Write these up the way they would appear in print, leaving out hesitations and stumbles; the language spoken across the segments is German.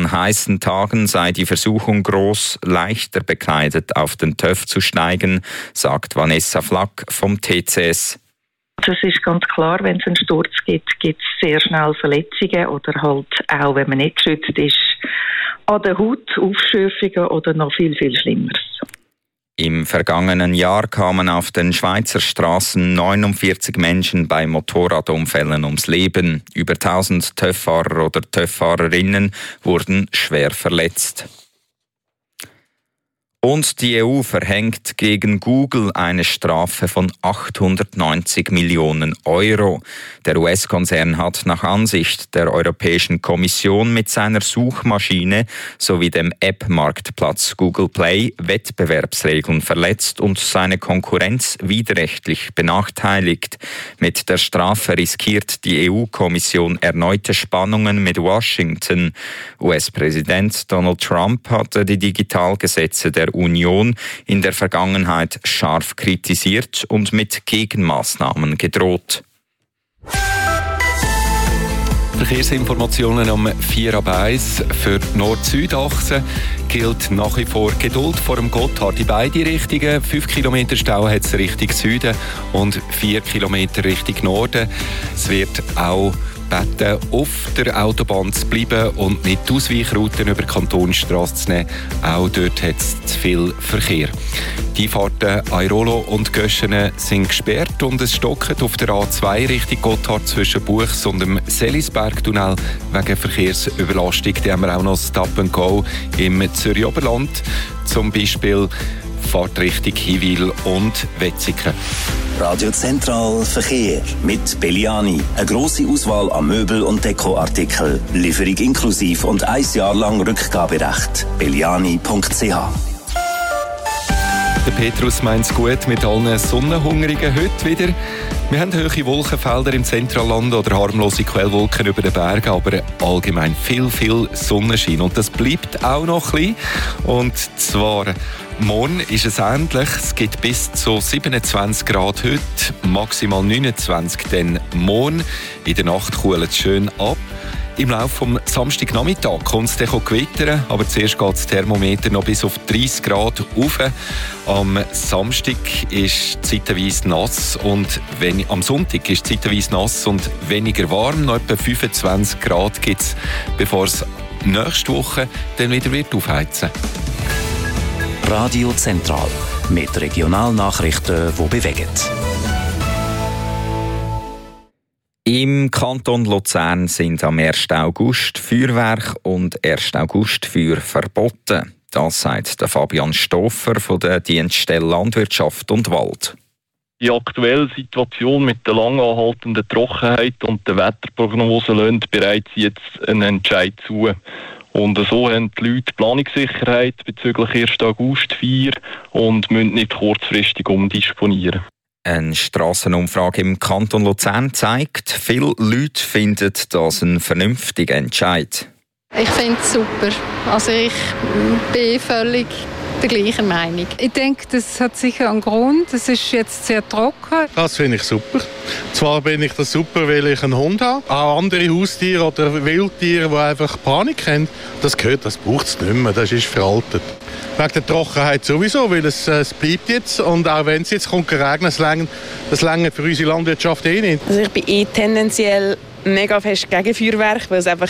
An heißen Tagen sei die Versuchung groß, leichter bekleidet auf den TÜV zu steigen, sagt Vanessa Flack vom TCS. Es ist ganz klar, wenn es einen Sturz gibt, gibt es sehr schnell Verletzungen oder halt auch, wenn man nicht geschützt ist, an der Haut Aufschürfungen oder noch viel, viel Schlimmeres. Im vergangenen Jahr kamen auf den Schweizer Straßen 49 Menschen bei Motorradunfällen ums Leben. Über 1000 TÜV-Fahrer oder TÜV-Fahrerinnen wurden schwer verletzt. Und die EU verhängt gegen Google eine Strafe von 890 Millionen Euro. Der US-Konzern hat nach Ansicht der Europäischen Kommission mit seiner Suchmaschine sowie dem App-Marktplatz Google Play Wettbewerbsregeln verletzt und seine Konkurrenz widerrechtlich benachteiligt. Mit der Strafe riskiert die EU-Kommission erneute Spannungen mit Washington. US-Präsident Donald Trump hatte die Digitalgesetze der Union in der Vergangenheit scharf kritisiert und mit Gegenmaßnahmen gedroht. Verkehrsinformationen um 4:01 für die Nord-Süd-Achse gilt nach wie vor Geduld vor dem Gotthard in beide Richtungen. 5 Kilometer Stau hat es Richtung Süden und 4 Kilometer Richtung Norden. Es wird auch beten, auf der Autobahn zu bleiben und nicht die Ausweichrouten über die Kantonsstrasse zu nehmen. Auch dort hat es zu viel Verkehr. Die Fahrten Airolo und Göschene sind gesperrt und es stockt auf der A2 Richtung Gotthard zwischen Buchs und dem Selisbergtunnel wegen Verkehrsüberlastung. Da haben wir auch noch Stop and Go im Zürich Oberland, zum Beispiel Fahrtrichtung Hiwil und Wetzikon. Radio Zentral Verkehr mit Belliani. Eine grosse Auswahl an Möbel- und Dekoartikeln. Lieferung inklusiv und 1 Jahr lang Rückgaberecht. belliani.ch. Der Petrus meint es gut mit allen Sonnenhungrigen heute wieder. Wir haben hohe Wolkenfelder im Zentralland oder harmlose Quellwolken über den Bergen, aber allgemein viel Sonnenschein. Und das bleibt auch noch ein bisschen. Und zwar morgen ist es ähnlich. Es gibt bis zu 27 Grad heute, maximal 29 dann morgen. In der Nacht kühlt es schön ab. Im Laufe des Samstagnachmittag kommt es dann gewittern, aber zuerst geht das Thermometer noch bis auf 30 Grad rauf. Am Samstag ist zeitweise nass und am Sonntag ist zeitweise nass und weniger warm. Noch etwa 25 Grad gibt es, bevor es nächste Woche dann wieder aufheizen wird. Radio Zentral mit Regionalnachrichten, die bewegen. Im Kanton Luzern sind am 1. August Feuerwerk und 1. August Feuer verboten. Das sagt der Fabian Stoffer von der Dienststelle Landwirtschaft und Wald. Die aktuelle Situation mit der lang anhaltenden Trockenheit und der Wetterprognose lässt bereits jetzt einen Entscheid zu. Und so haben die Leute Planungssicherheit bezüglich 1. August Feier und müssen nicht kurzfristig umdisponieren. Eine Strassenumfrage im Kanton Luzern zeigt, viele Leute finden das ein vernünftiger Entscheid. Ich finde es super. Also ich bin völlig der gleichen Meinung. Ich denke, das hat sicher einen Grund. Es ist jetzt sehr trocken. Das finde ich super. Zwar finde ich das super, weil ich einen Hund habe. Auch andere Haustiere oder Wildtiere, die einfach Panik haben, das braucht es nicht mehr. Das ist veraltet. Wegen der Trockenheit sowieso, weil es bleibt jetzt. Und auch wenn es jetzt kommt regnen, das reicht für unsere Landwirtschaft nicht. Also ich bin tendenziell mega fest gegen Feuerwerk, weil es einfach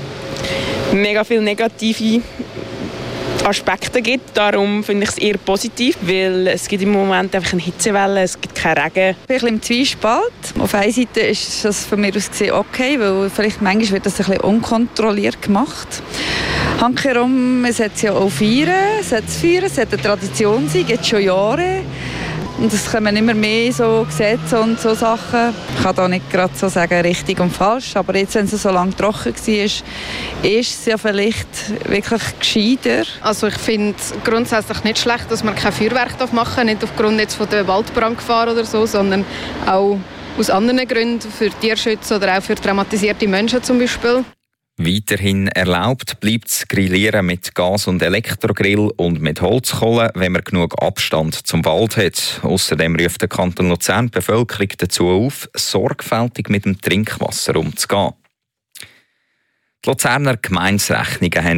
mega viele negative Aspekte gibt. Darum finde ich es eher positiv, weil es gibt im Moment einfach eine Hitzewelle, es gibt keinen Regen. Ich bin ein bisschen im Zwiespalt. Auf einer Seite ist das von mir aus gesehen okay, weil vielleicht manchmal wird das ein bisschen unkontrolliert gemacht. Handkehrum, es hat ja auch Feiern, es hat eine Tradition sein, gibt schon Jahre. Und es kommen immer mehr so Gesetze und so Sachen. Ich kann da nicht gerade so sagen, richtig und falsch. Aber jetzt, wenn es so lange trocken war, ist es ja vielleicht wirklich gescheiter. Also ich finde es grundsätzlich nicht schlecht, dass man kein Feuerwerk machen darf. Nicht aufgrund jetzt von der Waldbrandgefahr oder so, sondern auch aus anderen Gründen, für Tierschutz oder auch für traumatisierte Menschen zum Beispiel. Weiterhin erlaubt bleibt das Grillieren mit Gas- und Elektrogrill und mit Holzkohle, wenn man genug Abstand zum Wald hat. Außerdem ruft der Kanton Luzern die Bevölkerung dazu auf, sorgfältig mit dem Trinkwasser umzugehen. Die Luzerner Gemeinderechnungen haben